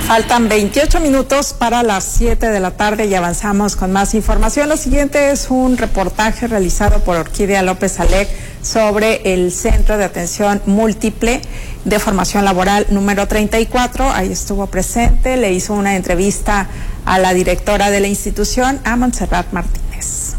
Faltan 28 minutos para las 7 de la tarde y avanzamos con más información. Lo siguiente es un reportaje realizado por Orquídea López Alec sobre el Centro de Atención Múltiple de Formación Laboral número 34. Ahí estuvo presente, le hizo una entrevista a la directora de la institución, a Montserrat Martínez.